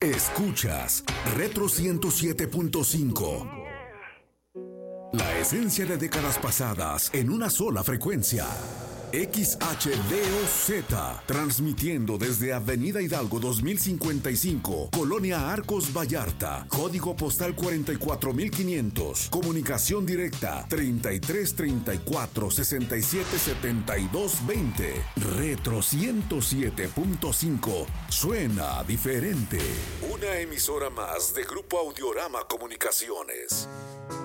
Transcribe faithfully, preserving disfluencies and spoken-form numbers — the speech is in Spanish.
Escuchas Retro ciento siete punto cinco. La esencia de décadas pasadas en una sola frecuencia. X H D O Z, transmitiendo desde Avenida Hidalgo dos mil cincuenta y cinco, Colonia Arcos Vallarta, código postal cuarenta y cuatro mil quinientos, comunicación directa treinta y tres treinta y cuatro sesenta y siete setenta y dos veinte. Retro ciento siete punto cinco, suena diferente. Una emisora más de Grupo Audiorama Comunicaciones.